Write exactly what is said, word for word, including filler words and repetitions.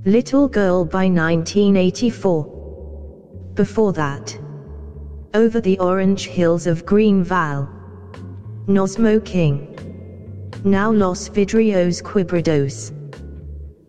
Little Girl by nineteen eighty-four. Before that, Over the Orange Hills of Green Val. Nosmo King. Now Los Vidrios Quibrados.